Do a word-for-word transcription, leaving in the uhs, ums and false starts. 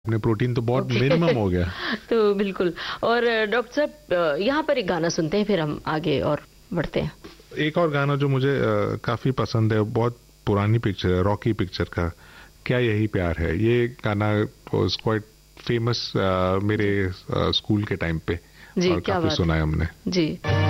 अपने प्रोटीन तो बहुत okay. मिनिमम हो गया। तो बिल्कुल। और डॉक्टर साहब यहाँ पर एक गाना सुनते हैं, फिर हम आगे और बढ़ते हैं। एक और गाना जो मुझे आ, काफी पसंद है, बहुत पुरानी पिक्चर है, रॉकी पिक्चर का, क्या यही प्यार है। ये गाना वाज क्वाइट फेमस मेरे आ, स्कूल के टाइम पे, जी, और काफी सुना है हमने। जी।